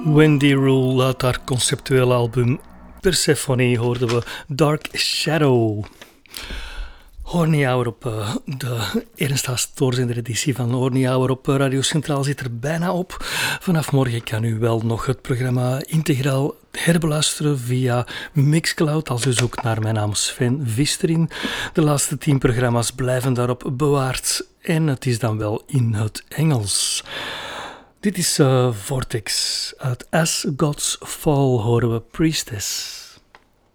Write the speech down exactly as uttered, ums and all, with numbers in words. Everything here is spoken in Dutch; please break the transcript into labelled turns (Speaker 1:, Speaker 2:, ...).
Speaker 1: Wendy Rule uit haar conceptuele album Persephone hoorden we Dark Shadow. Horny Hour op uh, de Ernst Haas Doorzender-editie van Horny Hour op Radio Centraal zit er bijna op. Vanaf morgen kan u wel nog het programma integraal herbeluisteren via Mixcloud als u zoekt naar mijn naam Sven Visterin. De laatste tien programma's blijven daarop bewaard en het is dan wel in het Engels. Dit is uh, Vortex. Uit As Gods Fall horen we Priestess.